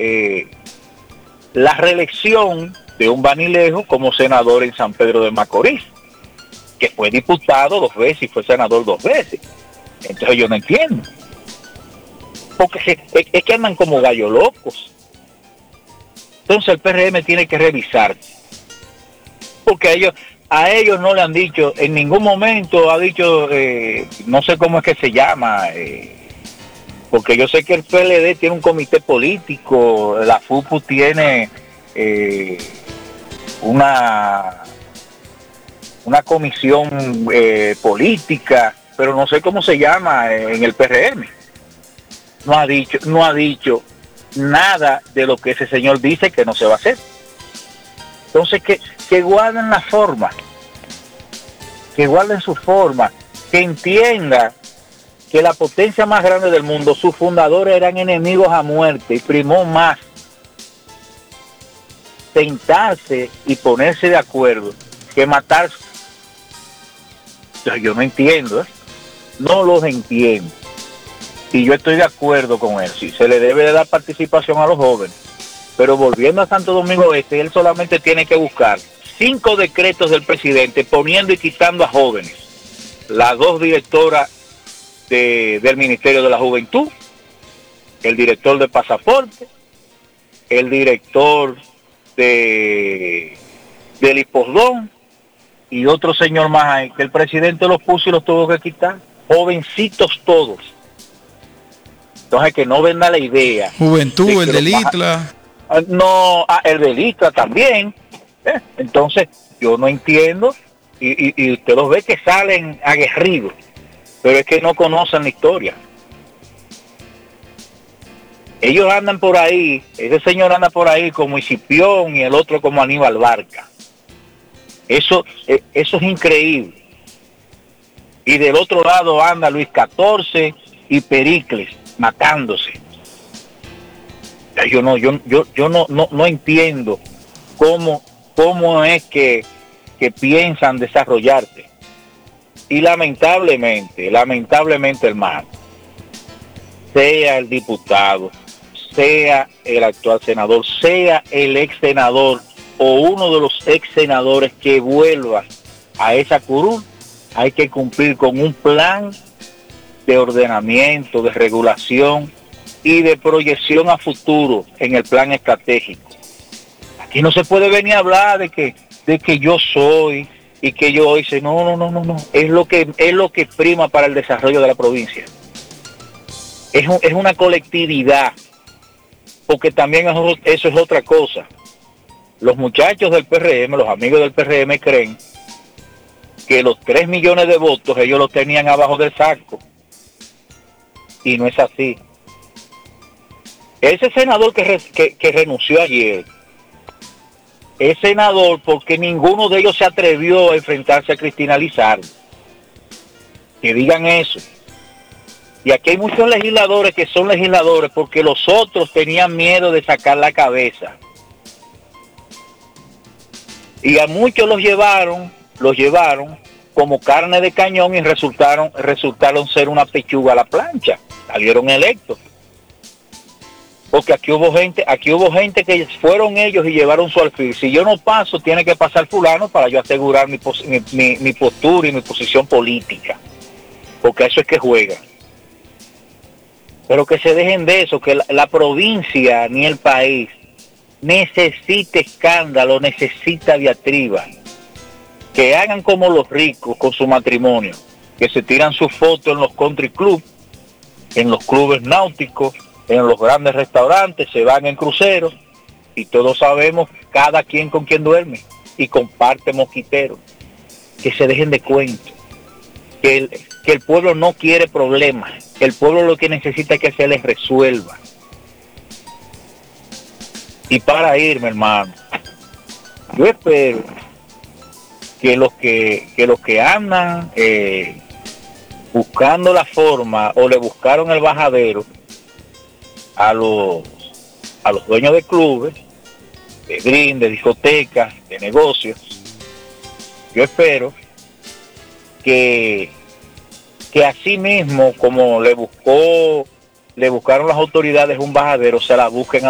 la reelección de un Banilejo como senador en San Pedro de Macorís, que fue diputado 2 veces y fue senador 2 veces. Entonces yo no entiendo. Porque es que andan como gallos locos. Entonces el PRM tiene que revisar. Porque a ellos no le han dicho, en ningún momento ha dicho, no sé cómo es que se llama, porque yo sé que el PLD tiene un comité político, la FUPU tiene una comisión política, pero no sé cómo se llama en el PRM. No ha dicho nada de lo que ese señor dice que no se va a hacer. Entonces que guarden la forma, que guarden su forma, que entienda que la potencia más grande del mundo, sus fundadores eran enemigos a muerte y primó más sentarse y ponerse de acuerdo que matarse. Entonces yo no entiendo, no los entiendo. Y yo estoy de acuerdo con él, sí, se le debe de dar participación a los jóvenes. Pero volviendo a Santo Domingo Este, él solamente tiene que buscar 5 decretos del presidente poniendo y quitando a jóvenes. Las 2 directoras del Ministerio de la Juventud, el director de pasaporte, el director del Hipodrome y otro señor más ahí, que el presidente los puso y los tuvo que quitar. Jovencitos todos. Entonces que no venda la idea. Juventud, el del ITLA. No, el del ITLA también. Entonces yo no entiendo y usted los ve que salen aguerridos, pero es que no conocen la historia. Ellos andan por ahí, ese señor anda por ahí como Escipión y el otro como Aníbal Barca. Eso es increíble. Y del otro lado anda Luis XIV y Pericles matándose. Yo no entiendo cómo es que piensan desarrollarse. Y lamentablemente, hermano, sea el diputado, sea el actual senador, sea el ex senador o uno de los ex senadores que vuelva a esa curul, hay que cumplir con un plan de ordenamiento, de regulación y de proyección a futuro en el plan estratégico. Aquí no se puede venir a hablar de que yo soy y que yo hice. No. Es lo que prima para el desarrollo de la provincia. Es una colectividad, porque también eso es otra cosa. Los muchachos del PRM, los amigos del PRM creen que los 3 millones de votos ellos los tenían abajo del saco. Y no es así. Ese senador que renunció ayer, es senador porque ninguno de ellos se atrevió a enfrentarse a Cristina Lizardo. Que digan eso. Y aquí hay muchos legisladores que son legisladores porque los otros tenían miedo de sacar la cabeza. Y a muchos los llevaron como carne de cañón y resultaron ser una pechuga a la plancha. Salieron electos. Porque aquí hubo gente que fueron ellos y llevaron su alfil. Si yo no paso, tiene que pasar fulano para yo asegurar mi postura y mi posición política. Porque eso es que juegan. Pero que se dejen de eso, que la provincia ni el país necesita escándalo, necesita diatriba. Que hagan como los ricos con su matrimonio, que se tiran sus fotos en los country clubs, en los clubes náuticos, en los grandes restaurantes, se van en cruceros y todos sabemos cada quien con quien duerme y comparte mosquiteros. Que se dejen de cuento, que el pueblo no quiere problemas, el pueblo lo que necesita es que se les resuelva. Y para irme, hermano, yo espero que los que andan buscando la forma o le buscaron el bajadero a los dueños de clubes, de green, de discotecas, de negocios, yo espero que así mismo como le buscaron las autoridades un bajadero, se la busquen